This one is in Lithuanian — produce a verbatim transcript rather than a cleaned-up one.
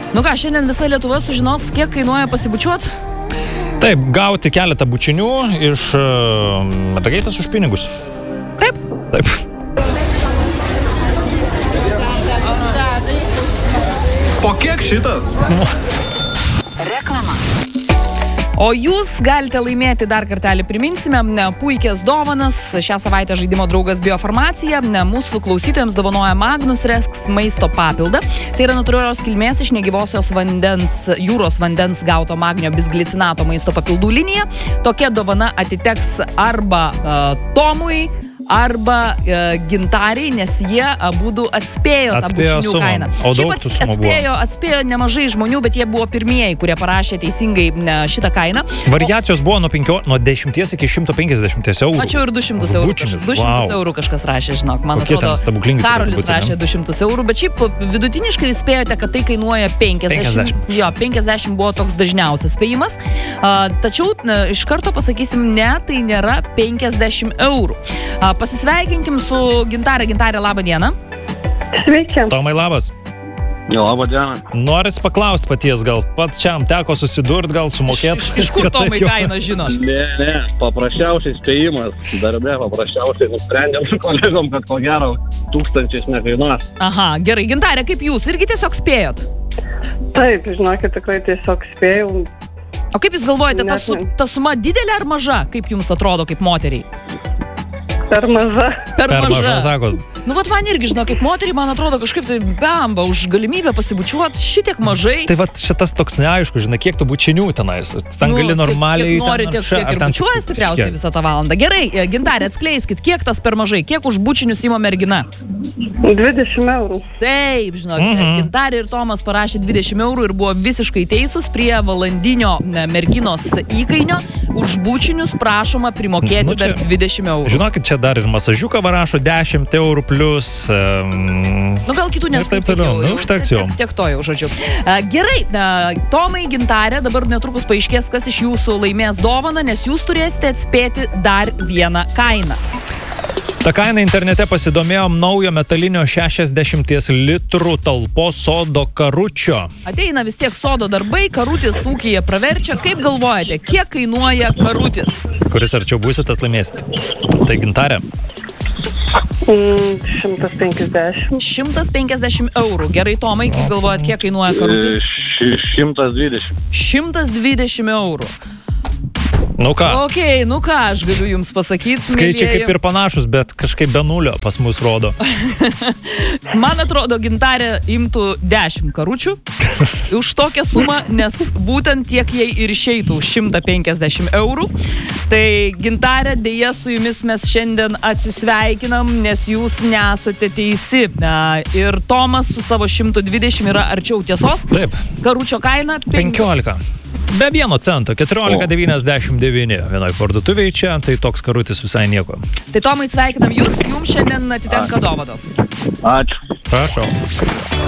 Nu ką, šiandien visa Lietuva sužinos, kiek kainuoja pasibučiuot? Taip, gauti keletą bučinių iš uh, mergaitės už pinigus. Taip? Taip. Po kiek šitas? Reklama. O jūs galite laimėti, dar kartelį priminsime, puikias dovanas. Šią savaitę žaidimo draugas Biofarmacija mūsų klausytojams dovanoja Magnus Rex maisto papildą. Tai yra natūralios kilmės iš negyvosios vandens, jūros vandens gauto magnio bisglicinato maisto papildų linija. Tokia dovana atiteks arba uh, Tomui, arba e, Gintariai, nes jie abudu atspėjo, atspėjo tą bučinių kainą. O daug ats, atspėjo, atspėjo nemažai žmonių, bet jie buvo pirmieji, kurie parašė teisingai ne, šitą kainą. Variacijos o, buvo nuo, penkio, nuo dešimties iki šimto penkiasdešimties eurų. Mačiau ir du šimtus eurų. Bučinius, du šimtus wow. eurų kažkas rašė, žinok. Man Kokie atrodo, Karolis rašė du šimtus eurų, bet šiaip vidutiniškai jūs spėjote, kad tai kainuoja penkiasdešimt. penkiasdešimt. Jo, penkiasdešimt buvo toks dažniausias spėjimas. Uh, tačiau na, iš karto pasakysim, ne, tai nėra penkiasdešimt eurų. Uh, pasisveikinkim su Gintarė. Gintarė, labą dieną. Sveiki. Tomai, labas. Jo, labą dieną. Noris paklausti paties, gal pačiam teko susidurt, gal sumokėti? Iš, iš kur Tomai kainą žinot? Ne, ne, paprasčiausiai spėjimas. Darbe paprasčiausiai nusprendėm su kolegom, kad ko gero tūkstančiais nekainuos. Aha, gerai. Gintarė, kaip jūs? Irgi tiesiog spėjot? Taip, žinokit, tikrai tiesiog spėjau. O kaip jūs galvojate, ta, su, ta suma didelė ar maža? Kaip jums atrodo, kaip moteriai? Per maža. Per, per maža. maža, sako. Nu, vat man irgi, žinau, kaip moteriai, man atrodo, kažkaip tai bamba už galimybę pasibučiuot šitiek mažai. Tai vat šitas toks neaišku, žinai, kiek tų bučinių tenais. Ten nu, gali normaliai... Kiek, kiek nori, tiek, tiek ir bučiuojas tikriausiai visą tą valandą. Gerai, Gintarė, atskleiskit, kiek tas per mažai, kiek už bučinius ima mergina? dvidešimt eurų. Taip, žinok, mm-hmm. Gintarė ir Tomas parašė dvidešimt eurų ir buvo visiškai teisūs. Prie valandinio merginos įkainio už bučinius prašoma primokėti nu, čia, dar dvidešimt eurų. Žinokit, čia dar ir masažiuką varašo dešimt eurų plus... Um, nu, gal kitų neskaityk jau. Nu, užteks jau. Tiek, tiek to jau, žodžiu. Uh, gerai, uh, Tomai, Gintarė, dabar netrukus paaiškės, kas iš jūsų laimės dovaną, nes jūs turėsite atspėti dar vieną kainą. Ta kaina internete pasidomėjom naujo metalinio šešiasdešimt litrų talpos sodo karučio. Ateina vis tiek sodo darbai, karutis ūkyje praverčia. Kaip galvojate, kiek kainuoja karutis? Kuris arčiau būsit, tas laimėsit. Tai Gintarė. Mm, šimtas penkiasdešimt. šimtas penkiasdešimt eurų. Gerai, Tomai, kaip galvojat, kiek kainuoja karutis? šimtas dvidešimt. šimtas dvidešimt eurų. Nu ką? Ok, nu ką, aš galiu jums pasakyti. Skaičiai mėlėjai. Kaip ir panašus, bet kažkaip be nulio pas mus rodo. Man atrodo, Gintarė imtų dešimt karučių už tokią sumą, nes būtent tiek jai ir išeitų už šimtą penkiasdešimt eurų. Tai Gintarė, dėja su jumis mes šiandien atsisveikinam, nes jūs nesate teisi. Ir Tomas su savo šimtu dvidešimt yra arčiau tiesos. Taip. Karučio kaina penkiolika. Be vieno cento, keturiolika devyniasdešimt devyni vienoj parduotuvėje čia, tai toks karutis visai nieko. Tai Tomai, sveikinam jūs, jums šiandien atitenka dovanos. Ačiū. Prašau.